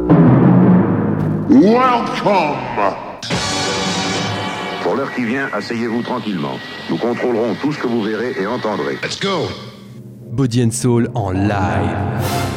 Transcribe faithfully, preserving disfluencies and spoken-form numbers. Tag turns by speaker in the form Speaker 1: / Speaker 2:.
Speaker 1: Welcome!
Speaker 2: Pour l'heure qui vient, asseyez-vous tranquillement. Nous contrôlerons tout ce que vous verrez et entendrez.
Speaker 1: Let's go!
Speaker 3: Body and Soul en live.